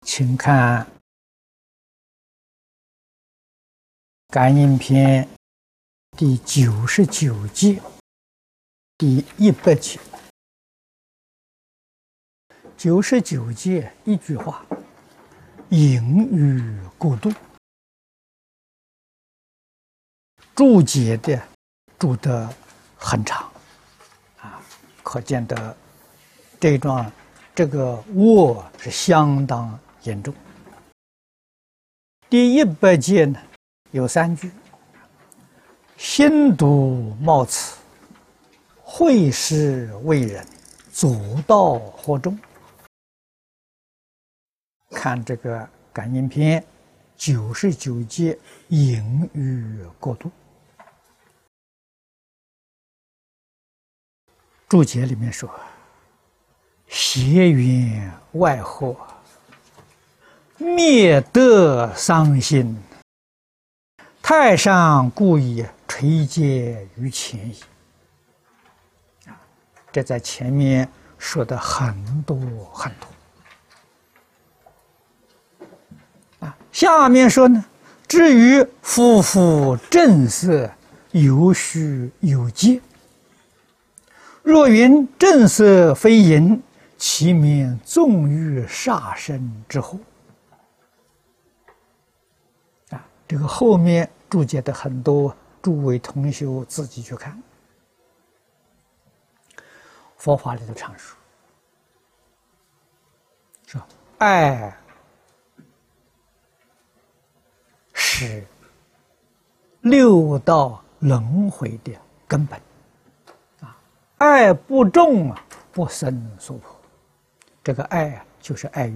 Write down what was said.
请看《感应篇》第99节第100节。99节一句话，隐喻过度。注解的注得很长啊，可见得这个恶是相当严重。第100节呢有3句：心笃冒此，会施为人，左道惑众。看这个感应篇99节隐喻过度。注解里面说：邪缘外祸，灭德伤心，太上故意垂戒于前矣。这在前面说的很多很多。下面说呢，至于夫妇正色，有虚有戒。若云正色非淫，其免纵欲杀生之祸。这个后面注解的很多，诸位同修自己去看。佛法里头常说，爱是6道轮回的根本。爱不重不生娑婆。这个爱就是爱